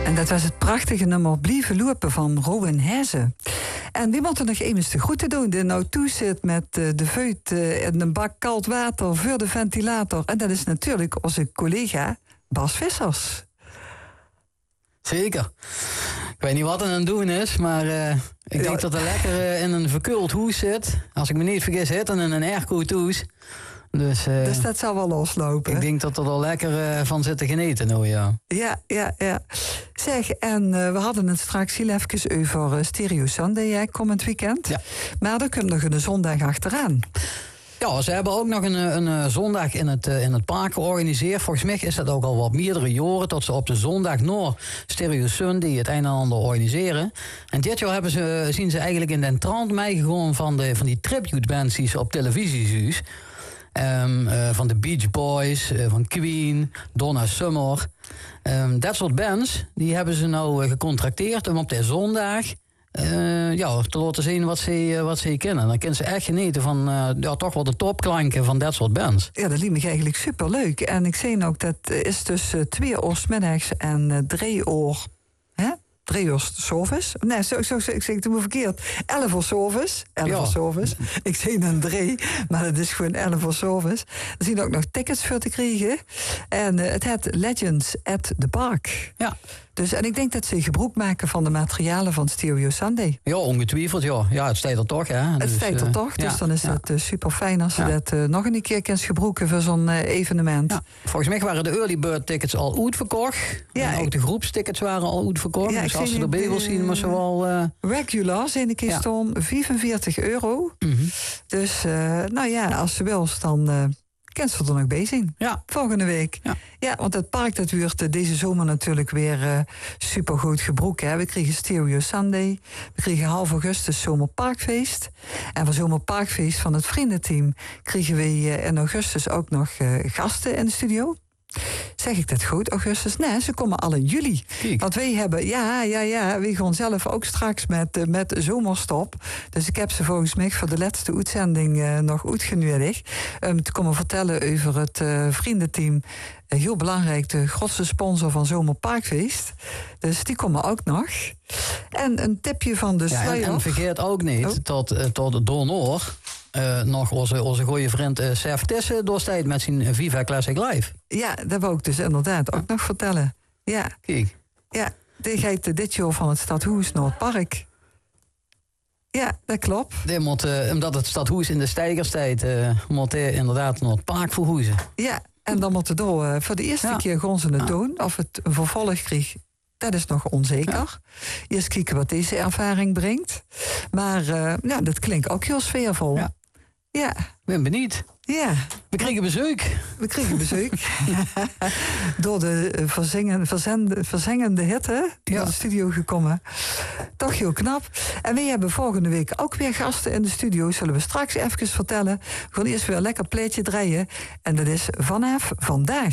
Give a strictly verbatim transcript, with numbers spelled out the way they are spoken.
En dat was het prachtige nummer Blijven lopen van Rowan Hezen. En die moeten nog even de groeten doen. Die nou toe zit met de vuit in een bak koud water voor de ventilator. En dat is natuurlijk onze collega Bas Vissers. Zeker. Ik weet niet wat er aan het doen is, maar uh, ik denk ja. dat hij lekker uh, in een verkoeld huis zit. Als ik me niet vergis, zit in een aircooled huis. Dus, uh, dus dat zal wel loslopen. Ik denk dat er al lekker uh, van zit te genieten nou, ja. Ja, ja, ja. Zeg, en uh, we hadden het straks heel even over uh, Stereo Sunday, hè, komend weekend. Ja. Maar er komt nog een zondag achteraan. Ja, ze hebben ook nog een, een, een zondag in het, in het park georganiseerd. Volgens mij is dat ook al wat meerdere jaren dat ze op de zondag nog Stereo Sunday het een en ander organiseren. En dit jaar hebben ze, zien ze eigenlijk in de trant meegegaan van, de, van die tribute bands die ze op televisie zien. Um, uh, van de Beach Boys, uh, van Queen, Donna Summer. Um, dat soort bands, die hebben ze nou uh, gecontracteerd om op de zondag Uh, ja, te laten zien wat ze, uh, wat ze kennen. Dan kunnen ze echt genieten van uh, ja, toch wel de topklanken van dat soort bands. Ja, dat liet me eigenlijk superleuk. En ik zei ook, dat is tussen twee uur 's middags en uh, drie uur... Hè? Drie uur service. Nee, zo, zo, zo, ik zeg het helemaal verkeerd. Elf uur service. Elf uur ja. service. Ik zei een drie, maar het is gewoon elf uur service. Er zijn ook nog tickets voor te krijgen. En uh, het heet Legends at the Park. Ja. Dus, en ik denk dat ze gebruik maken van de materialen van Stereo Sunday. Ja, ongetwijfeld, ja. Ja, het staat er toch, hè. Het dus, staat er uh, toch, dus ja, dan is ja. het uh, super fijn als ze ja. dat uh, nog een keer kunnen gebruiken voor zo'n uh, evenement. Ja. Volgens mij waren de early bird tickets al uitverkocht. Ja, en ook de groepstickets waren al uitverkocht. Ja, dus als ze erbij wil zien, maar ze wel... Uh... Regular zijn een keer ja. om vierenveertig euro. Mm-hmm. Dus, uh, nou ja, als ze wil, dan... Uh, kan ze er nog bij zien. Ja. Volgende week. Ja. ja, want het park dat wordt deze zomer natuurlijk weer uh, supergoed gebruikt. Hè. We kregen Stereo Sunday. We kregen half augustus Zomerparkfeest. En voor Zomerparkfeest van het vriendenteam kregen we uh, in augustus ook nog uh, gasten in de studio. Zeg ik dat goed, augustus? Nee, ze komen al in juli. Kijk. Want wij hebben, ja, ja, ja, wij gaan zelf ook straks met, uh, met zomerstop. Dus ik heb ze volgens mij voor de laatste uitzending uh, nog uitgenodigd. Um, te komen vertellen over het uh, vriendenteam. Uh, heel belangrijk, de grootste sponsor van Zomerparkfeest. Dus die komen ook nog. En een tipje van de ja, sluier. En, en vergeet ook niet, oh. tot, uh, tot donor... Uh, nog onze, onze goede vriend uh, Sef Tissen doorsteed met zijn Viva Classic Live. Ja, dat wou ik dus inderdaad ook nog vertellen. Ja. Kijk. Ja, die gaat dit jaar van het Stadhuis naar het park. Ja, dat klopt. Die moet, uh, omdat het Stadhuis in de steigerstijd uh, moet hij inderdaad naar het park verhuizen. Ja, en dan moeten we door. Uh, voor de eerste ja. keer gaan ze het ja. doen. Of het een vervolg kreeg, dat is nog onzeker. Ja. Eerst kijken wat deze ervaring brengt. Maar uh, ja, dat klinkt ook heel sfeervol. Ja. Ja. Ik ben benieuwd. Ja. We kregen bezoek. We kregen bezoek. Door de uh, verzengende, verzende, verzengende hitte ja. naar de studio gekomen. Toch heel knap. En we hebben volgende week ook weer gasten in de studio. Zullen we straks even vertellen. We gaan eerst weer een lekker pleetje draaien. En dat is vanaf vandaag.